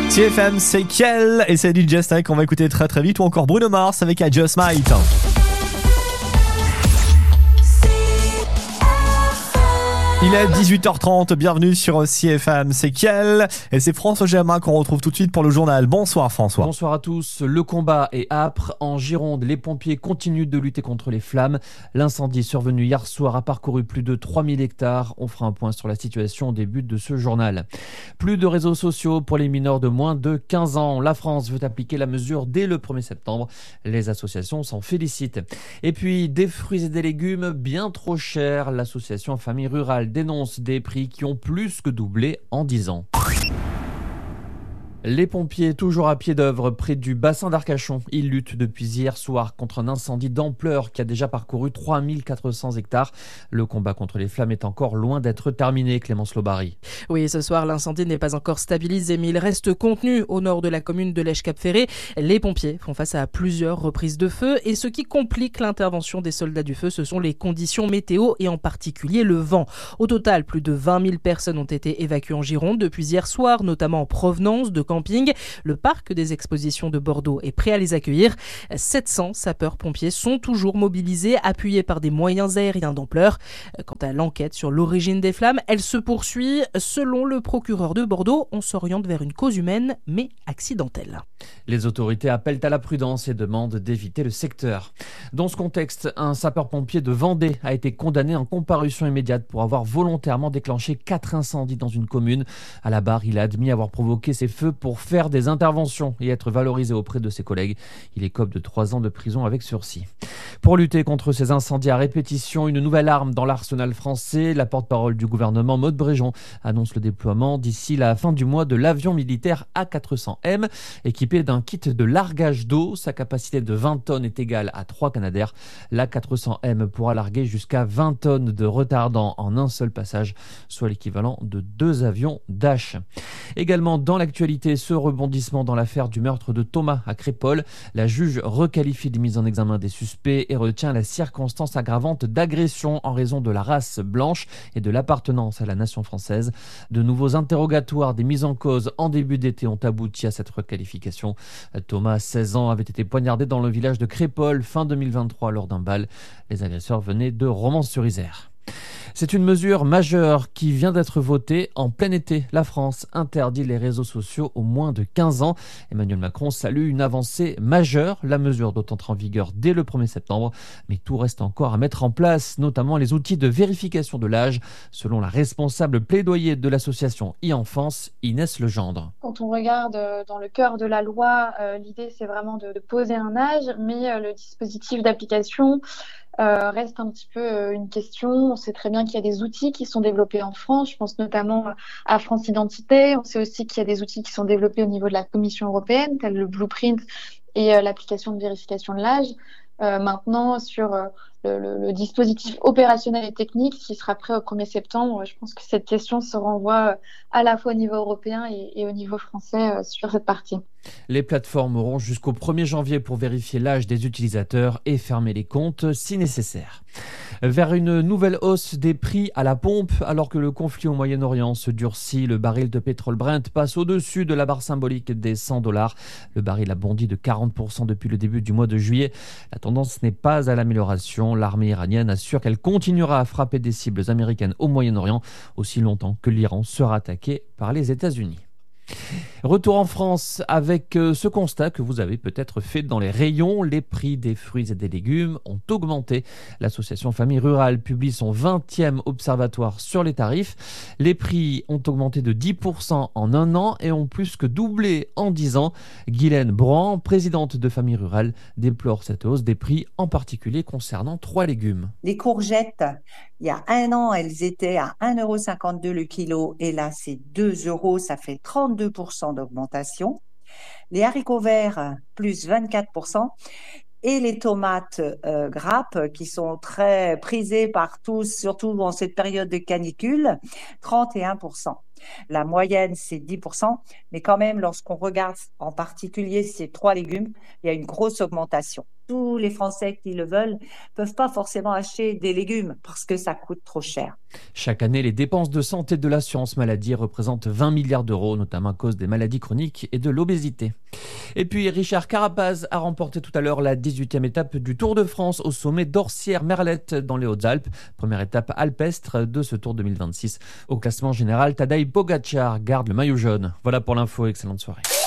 CFM, c'est Kiel et c'est DJ Snake qu'on va écouter très très vite, ou encore Bruno Mars avec I Just Might. Il est 18h30, bienvenue sur CFM, c'est Kiel et c'est François Germain qu'on retrouve tout de suite pour le journal. Bonsoir François. Bonsoir à tous. Le combat est âpre. En Gironde, les pompiers continuent de lutter contre les flammes. L'incendie survenu hier soir a parcouru plus de 3000 hectares. On fera un point sur la situation au début de ce journal. Plus de réseaux sociaux pour les mineurs de moins de 15 ans. La France veut appliquer la mesure dès le 1er septembre. Les associations s'en félicitent. Et puis, des fruits et des légumes bien trop chers. L'association Famille Rurale dénonce des prix qui ont plus que doublé en 10 ans. Les pompiers, toujours à pied d'œuvre près du bassin d'Arcachon. Ils luttent depuis hier soir contre un incendie d'ampleur qui a déjà parcouru 3400 hectares. Le combat contre les flammes est encore loin d'être terminé, Clémence Lobary. Oui, ce soir, l'incendie n'est pas encore stabilisé, mais il reste contenu au nord de la commune de Lèche-Cap-Ferré. Les pompiers font face à plusieurs reprises de feu et ce qui complique l'intervention des soldats du feu, ce sont les conditions météo et en particulier le vent. Au total, plus de 20 000 personnes ont été évacuées en Gironde depuis hier soir, notamment en provenance de camping. Le parc des expositions de Bordeaux est prêt à les accueillir. 700 sapeurs-pompiers sont toujours mobilisés, appuyés par des moyens aériens d'ampleur. Quant à l'enquête sur l'origine des flammes, elle se poursuit. Selon le procureur de Bordeaux, on s'oriente vers une cause humaine, mais accidentelle. Les autorités appellent à la prudence et demandent d'éviter le secteur. Dans ce contexte, un sapeur-pompier de Vendée a été condamné en comparution immédiate pour avoir volontairement déclenché 4 incendies dans une commune. À la barre, il a admis avoir provoqué ces feux pour faire des interventions et être valorisé auprès de ses collègues. Il écope de 3 ans de prison avec sursis. Pour lutter contre ces incendies à répétition, une nouvelle arme dans l'arsenal français. La porte-parole du gouvernement, Maud Bréjon, annonce le déploiement d'ici la fin du mois de l'avion militaire A400M, équipé d'un kit de largage d'eau. Sa capacité de 20 tonnes est égale à 3 Canadair. L'A400M pourra larguer jusqu'à 20 tonnes de retardant en un seul passage, soit l'équivalent de 2 avions Dash. Également dans l'actualité, ce rebondissement dans l'affaire du meurtre de Thomas à Crépol. La juge requalifie les mises en examen des suspects et retient la circonstance aggravante d'agression en raison de la race blanche et de l'appartenance à la nation française. De nouveaux interrogatoires des mises en cause en début d'été ont abouti à cette requalification. Thomas, 16 ans, avait été poignardé dans le village de Crépol fin 2023 lors d'un bal. Les agresseurs venaient de Romans-sur-Isère. C'est une mesure majeure qui vient d'être votée en plein été. La France interdit les réseaux sociaux aux moins de 15 ans. Emmanuel Macron salue une avancée majeure. La mesure doit entrer en vigueur dès le 1er septembre. Mais tout reste encore à mettre en place, notamment les outils de vérification de l'âge, selon la responsable plaidoyer de l'association e-enfance, Inès Legendre. Quand on regarde dans le cœur de la loi, l'idée c'est vraiment de poser un âge, mais le dispositif d'application reste un petit peu une question. On sait très bien qu'il y a des outils qui sont développés en France. Je pense notamment à France Identité. On sait aussi qu'il y a des outils qui sont développés au niveau de la Commission européenne, tel le Blueprint et l'application de vérification de l'âge. Maintenant, sur le dispositif opérationnel et technique qui sera prêt au 1er septembre, je pense que cette question se renvoie à la fois au niveau européen et au niveau français sur cette partie. Les plateformes auront jusqu'au 1er janvier pour vérifier l'âge des utilisateurs et fermer les comptes si nécessaire. Vers une nouvelle hausse des prix à la pompe, alors que le conflit au Moyen-Orient se durcit, le baril de pétrole Brent passe au-dessus de la barre symbolique des $100. Le baril a bondi de 40% depuis le début du mois de juillet. La tendance n'est pas à l'amélioration. L'armée iranienne assure qu'elle continuera à frapper des cibles américaines au Moyen-Orient aussi longtemps que l'Iran sera attaqué par les États-Unis. Retour en France avec ce constat que vous avez peut-être fait dans les rayons. Les prix des fruits et des légumes ont augmenté. L'association Famille Rurale publie son 20e observatoire sur les tarifs. Les prix ont augmenté de 10% en un an et ont plus que doublé en 10 ans. Guylaine Brohan, présidente de Famille Rurale, déplore cette hausse des prix, en particulier concernant 3 légumes. Les courgettes, il y a un an, elles étaient à 1,52 € le kilo et là, c'est 2 €, ça fait 32% d'augmentation. Les haricots verts, plus 24%. Et les tomates grappes, qui sont très prisées par tous, surtout en cette période de canicule, 31%. La moyenne, c'est 10%, mais quand même, lorsqu'on regarde en particulier ces 3 légumes, il y a une grosse augmentation. tous les Français qui le veulent peuvent pas forcément acheter des légumes parce que ça coûte trop cher. Chaque année, les dépenses de santé de l'assurance maladie représentent 20 milliards d'euros, notamment à cause des maladies chroniques et de l'obésité. Et puis, Richard Carapaz a remporté tout à l'heure la 18e étape du Tour de France au sommet d'Orsières-Merlette dans les Hautes-Alpes. Première étape alpestre de ce Tour 2026. Au classement général, Tadej Pogačar garde le maillot jaune. Voilà pour l'info, excellente soirée.